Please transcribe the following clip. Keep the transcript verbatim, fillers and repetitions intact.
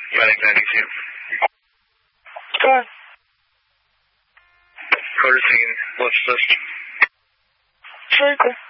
Medic ninety-two. Go ahead. Quarter taken, left assist. Very good.